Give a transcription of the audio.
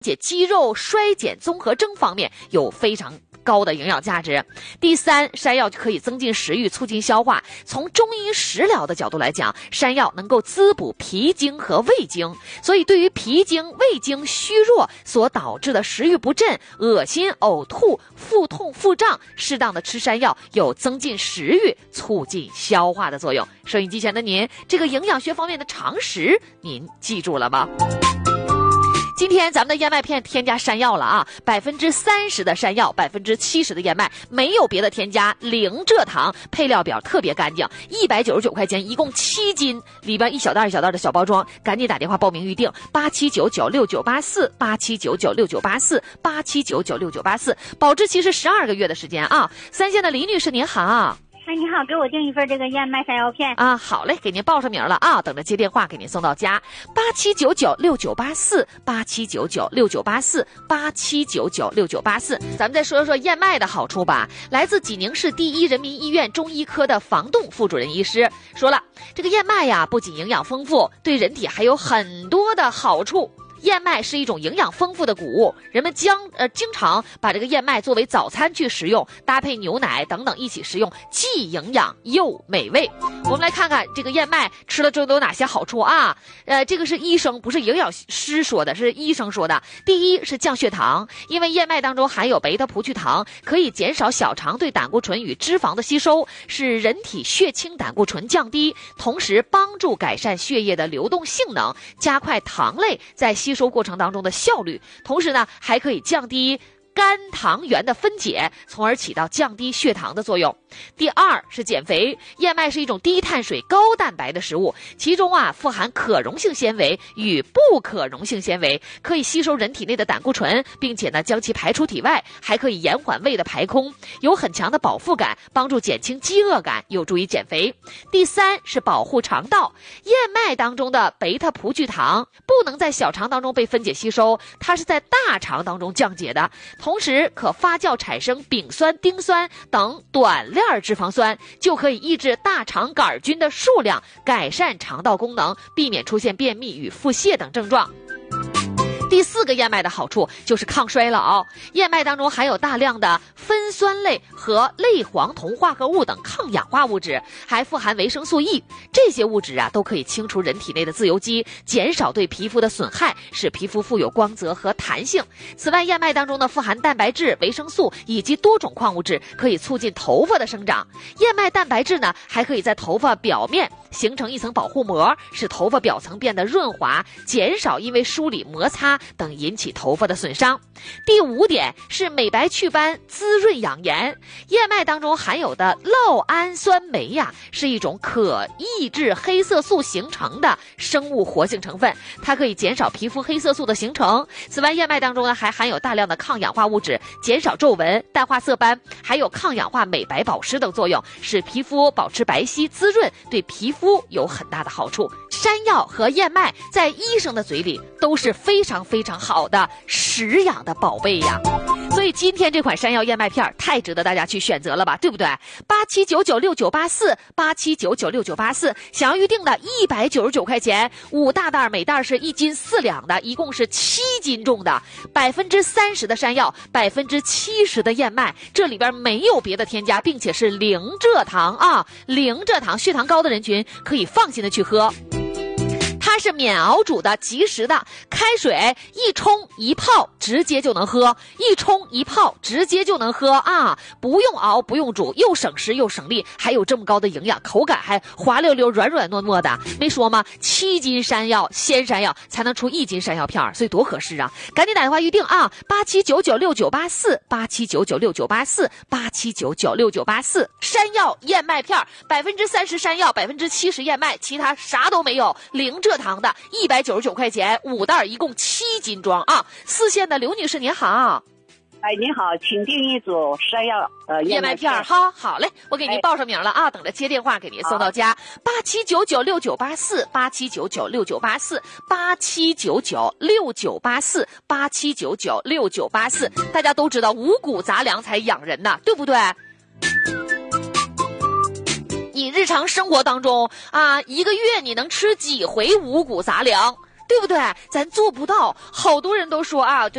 解肌肉衰减综合征方面有非常高的营养价值。第三，山药可以增进食欲，促进消化。从中医食疗的角度来讲，山药能够滋补脾经和胃经，所以对于脾经、胃经虚弱所导致的食欲不振、恶心、呕吐、腹痛、腹胀，适当的吃山药有增进食欲、促进消化的作用。收音机前的您，这个营养学方面的常识您记住了吗？今天咱们的燕麦片添加山药了啊，30%的山药，70%的燕麦，没有别的添加，零蔗糖，配料表特别干净，199块钱，一共7斤，里边一小袋一小袋的小包装，赶紧打电话报名预定87996984，87996984，87996984，保质期是12个月的时间啊。三线的李女士您好。 哎，你好，给我订一份这个燕麦山药片啊，好嘞，给您报上名了啊，等着接电话给您送到家。87996984，87996984，87996984。咱们再说说燕麦的好处吧。来自济宁市第一人民医院中医科的房栋副主任医师说了，这个燕麦呀，不仅营养丰富，对人体还有很多的好处。燕麦是一种营养丰富的谷物，人们经常把这个燕麦作为早餐去食用，搭配牛奶等等一起食用，既营养又美味。我们来看看这个燕麦吃了之后都有哪些好处啊？这个是医生，不是营养师说的，是医生说的。第一是降血糖，因为燕麦当中含有贝塔葡聚糖，可以减少小肠对胆固醇与脂肪的吸收，使人体血清胆固醇降低，同时帮助改善血液的流动性能，加快糖类在吸收过程当中的效率，同时呢还可以降低肝糖原的分解，从而起到降低血糖的作用。第二是减肥，燕麦是一种低碳水高蛋白的食物，其中富含可溶性纤维与不可溶性纤维，可以吸收人体内的胆固醇，并且呢将其排出体外，还可以延缓胃的排空，有很强的饱腹感，帮助减轻饥饿感，有助于减肥。第三是保护肠道，燕麦当中的贝塔葡聚糖不能在小肠当中被分解吸收，它是在大肠当中降解的，同时可发酵产生丙酸、丁酸等短链脂肪酸，就可以抑制大肠杆菌的数量，改善肠道功能，避免出现便秘与腹泻等症状。第四个燕麦的好处就是抗衰老，燕麦当中含有大量的酚酸类和类黄酮化合物等抗氧化物质，还富含维生素 E， 这些物质都可以清除人体内的自由基，减少对皮肤的损害，使皮肤富有光泽和弹性。此外，燕麦当中呢富含蛋白质、维生素以及多种矿物质，可以促进头发的生长。燕麦蛋白质呢还可以在头发表面形成一层保护膜，使头发表层变得润滑，减少因为梳理、摩擦等引起头发的损伤。第五点是美白祛斑、滋润养颜。燕麦当中含有的酪氨酸酶是一种可抑制黑色素形成的生物活性成分，它可以减少皮肤黑色素的形成。此外，燕麦当中呢还含有大量的抗氧化物质，减少皱纹、淡化色斑，还有抗氧化、美白保湿等作用，使皮肤保持白皙滋润，对皮肤有很大的好处。山药和燕麦在医生的嘴里都是非常非常好的食养的宝贝呀，所以今天这款山药燕麦片太值得大家去选择了吧，对不对？87996984，87996984，想要预定的199块钱，5大袋，每袋是1斤4两的，一共是7斤重的，30%的山药，70%的燕麦，这里边没有别的添加，并且是零蔗糖啊，零蔗糖，血糖高的人群可以放心的去喝。它是免熬煮的，即食的，开水一冲一泡直接就能喝，一冲一泡直接就能喝啊！不用熬，不用煮，又省时又省力，还有这么高的营养，口感还滑溜溜、软软糯糯的。没说吗？7斤山药，鲜山药才能出1斤山药片，所以多合适啊！赶紧打电话预定啊！87996984，87996984，87996984，山药燕麦片，30%山药，70%燕麦，其他啥都没有，零蔗糖的，199块钱，5袋，一共7斤装啊！四线的刘女士您好。 哎，您好，请订一组山药燕麦片哈，好嘞，我给您报上名了啊，等着接电话给您送到家。87996984，87996984，87996984，大家都知道五谷杂粮才养人呐，对不对？你日常生活当中一个月你能吃几回五谷杂粮？ 对不对？咱做不到，好多人都说啊，